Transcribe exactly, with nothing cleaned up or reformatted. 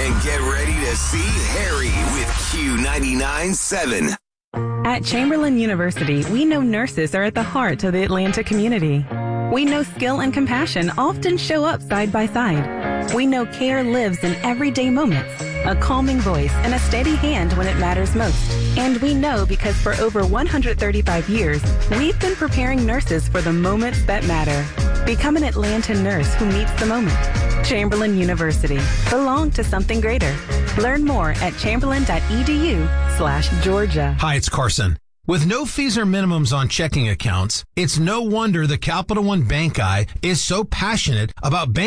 And get ready to see Harry with Q ninety-nine point seven. At Chamberlain University, we know nurses are at the heart of the Atlanta community. We know skill and compassion often show up side by side. We know care lives in everyday moments, a calming voice and a steady hand when it matters most. And we know because for over one hundred thirty-five years, we've been preparing nurses for the moments that matter. Become an Atlanta nurse who meets the moment. Chamberlain University. Belong to something greater. Learn more at chamberlain.edu slash Georgia. Hi, it's Carson. With no fees or minimums on checking accounts, it's no wonder the Capital One Bank guy is so passionate about banking.